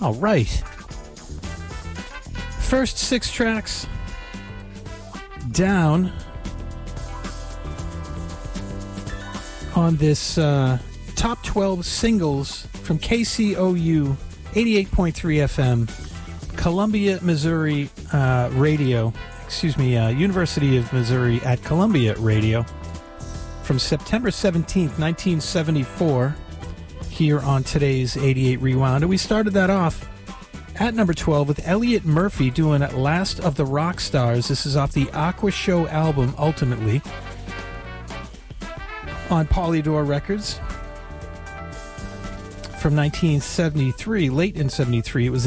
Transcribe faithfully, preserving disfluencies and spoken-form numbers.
All right. First six tracks down on this uh, top twelve singles from K C O U eighty-eight point three F M, Columbia, Missouri uh, Radio. Excuse me, uh, University of Missouri at Columbia Radio from September seventeenth, nineteen seventy-four, here on today's eighty-eight Rewound. And we started that off at number twelve with Elliot Murphy doing Last of the Rock Stars. This is off the Aqua Show album, Ultimately, on Polydor Records from nineteen seventy-three, late in seventy-three. It was